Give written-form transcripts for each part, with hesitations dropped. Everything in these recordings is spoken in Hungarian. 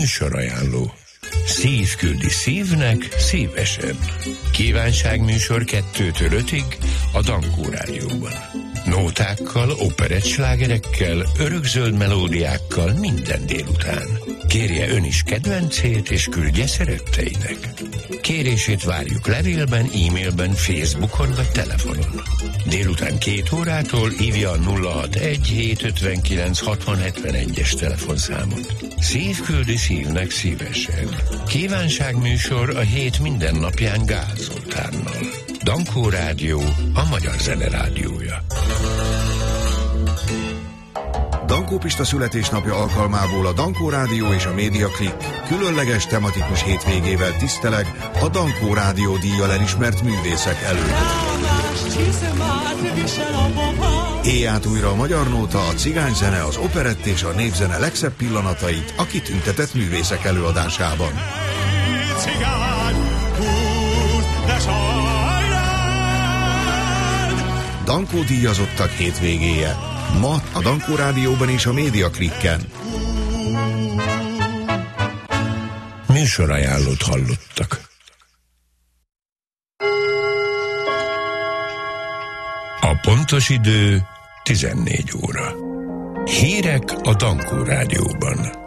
Műsorajánló. Szív küldi szívnek szívesen. Kívánságműsor 2-től 5-ig a Dankó Rádióban. Nótákkal, operettslágerekkel, örökzöld melódiákkal minden délután. Kérje ön is kedvencét, és küldje szeretteinek. Kérését várjuk levélben, e-mailben, Facebookon vagy telefonon. Délután 2 órától hívja a 061 759 6071-es telefonszámot. Szív küldi szívnek szívesen. Kívánságműsor a hét minden napján Gál Zoltánnal. Dankó Rádió, a magyar zene rádiója. Dankó Pista születésnapja alkalmából a Dankó Rádió és a Média Klik különleges tematikus hétvégével tiszteleg a Dankó Rádió díjjal elismert művészek előtt. Éj át újra a magyar nóta, a cigányzene, az operett és a népzene legszebb pillanatait a kitüntetett művészek előadásában. Dankó díjazottak hétvégéje. Ma a Dankó Rádióban és a Média Klikken. Műsorajánlót hallottak. A pontos idő 14 óra. Hírek a Dankó Rádióban.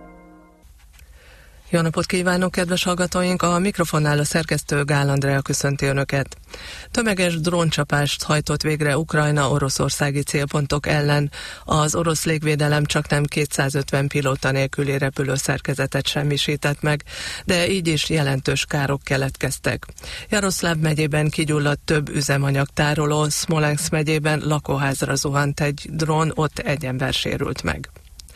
Jó napot kívánok, kedves hallgatóink! A mikrofonnál a szerkesztő Gál Andrea köszönti Önöket. Tömeges dróncsapást hajtott végre Ukrajna oroszországi célpontok ellen. Az orosz légvédelem csaknem 250 pilóta nélküli repülőszerkezetet semmisített meg, de így is jelentős károk keletkeztek. Jaroszláv megyében kigyulladt több üzemanyagtároló, Szmolenszk megyében lakóházra zuhant egy drón, ott egy ember sérült meg.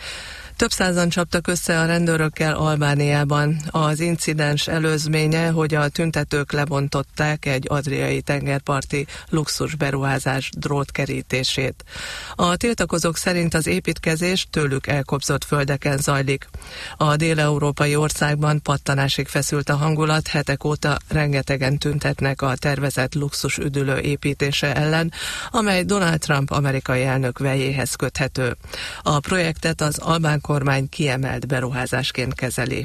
Több százan csaptak össze a rendőrökkel Albániában. Az incidens előzménye, hogy a tüntetők lebontották egy adriai tengerparti luxus beruházás drótkerítését. A tiltakozók szerint az építkezés tőlük elkobzott földeken zajlik. A dél-európai országban pattanásig feszült a hangulat, hetek óta rengetegen tüntetnek a tervezett luxus üdülő építése ellen, amely Donald Trump amerikai elnök vejéhez köthető. A projektet az albán kormány kiemelt beruházásként kezeli.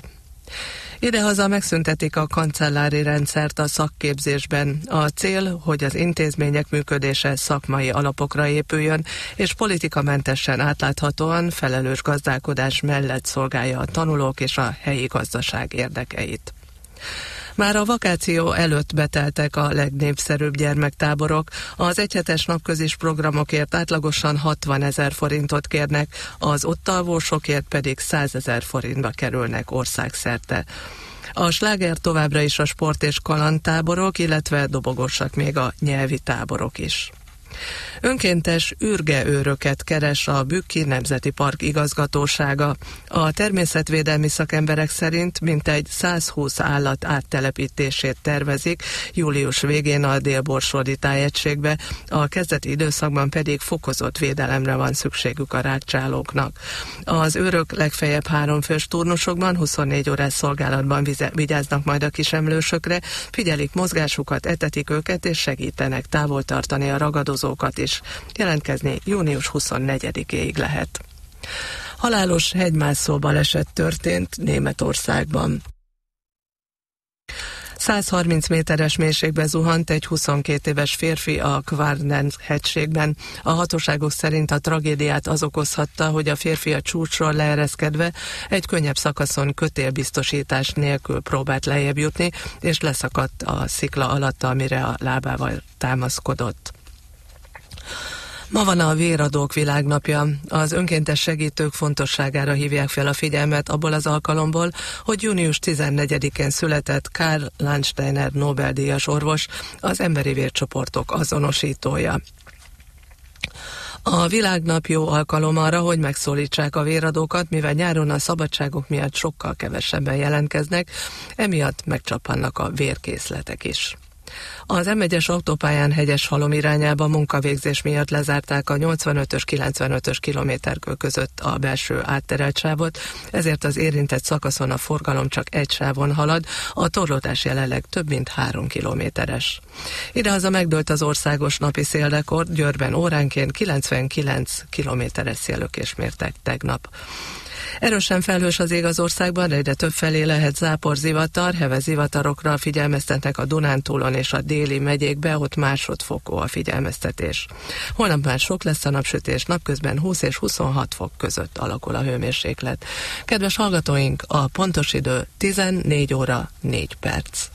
Idehaza megszüntetik a kancellári rendszert a szakképzésben. A cél, hogy az intézmények működése szakmai alapokra épüljön, és politikamentesen átláthatóan felelős gazdálkodás mellett szolgálja a tanulók és a helyi gazdaság érdekeit. Már a vakáció előtt beteltek a legnépszerűbb gyermektáborok. Az egyhetes napközis programokért átlagosan 60 000 forintot kérnek, az ott alvósokért pedig 100 000 forintba kerülnek országszerte. A sláger továbbra is a sport- és kalandtáborok, illetve dobogosak még a nyelvi táborok is. Önkéntes ürgeőröket keres a Bükki Nemzeti Park igazgatósága. A természetvédelmi szakemberek szerint mintegy 120 állat áttelepítését tervezik július végén a Dél-Borsodi tájegységbe, a kezdeti időszakban pedig fokozott védelemre van szükségük a rágcsálóknak. Az őrök legfeljebb 3 fős turnusokban 24 órás szolgálatban vigyáznak majd a kisemlősökre, figyelik mozgásukat, etetik őket és segítenek távol tartani a ragadozókat is. Jelentkezni június 24-éig lehet. Halálos hegymászó baleset történt Németországban. 130 méteres mélységbe zuhant egy 22 éves férfi a Kvarnen hegységben. A hatóságok szerint a tragédiát az okozhatta, hogy a férfi a csúcsról leereszkedve egy könnyebb szakaszon kötélbiztosítás nélkül próbált lejjebb jutni, és leszakadt a szikla alatt, amire a lábával támaszkodott. Ma van a Véradók világnapja. Az önkéntes segítők fontosságára hívják fel a figyelmet abból az alkalomból, hogy június 14-én született Karl Landsteiner Nobel-díjas orvos, az emberi vércsoportok azonosítója. A világnap jó alkalom arra, hogy megszólítsák a véradókat, mivel nyáron a szabadságok miatt sokkal kevesebben jelentkeznek, emiatt megcsappannak a vérkészletek is. Az M1-es autópályán Hegyeshalom irányába munkavégzés miatt lezárták a 85-ös 95-ös kilométerkő között a belső átterelt sávot, ezért az érintett szakaszon a forgalom csak egy sávon halad, a torlódás jelenleg több mint 3 kilométeres. Idehaza megdőlt az országos napi szélrekord, Győrben óránként 99 kilométeres széllökést mértek tegnap. Erősen felhős az ég az országban, de egyre több felé lehet záporzivatar, heves zivatarokra figyelmeztetnek a Dunántúlon és a déli megyékbe, ott másodfokú a figyelmeztetés. Holnap már sok lesz a napsütés, napközben 20 és 26 fok között alakul a hőmérséklet. Kedves hallgatóink, a pontos idő 14 óra 4 perc.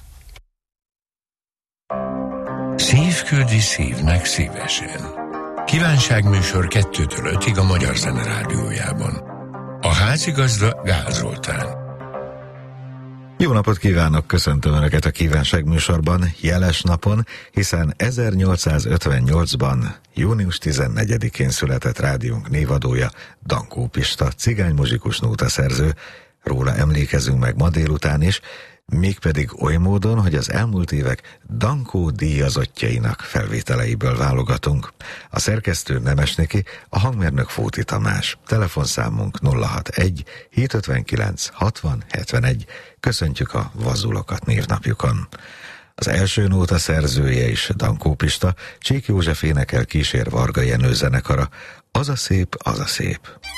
Szív küldi szívnek szívesen. Kívánságműsor 2-től 5-ig a Magyar Zene Rádiójában. A házigazda Gál Zoltán. Jó napot kívánok, köszöntöm Önöket a kívánságműsorban, jeles napon, hiszen 1858-ban, június 14-én született rádiónk névadója, Dankó Pista, cigánymuzsikus nótaszerző. Róla emlékezünk meg ma délután is, mégpedig oly módon, hogy az elmúlt évek Dankó díjazottjainak felvételeiből válogatunk. A szerkesztő Nemesniki, a hangmérnök Fóti Tamás. Telefonszámunk 061 759 60 71. Köszöntjük a vazulokat névnapjukon. Az első nóta szerzője is Dankó Pista, Csík József énekel kísér Varga Jenő zenekara. Az a szép, az a szép.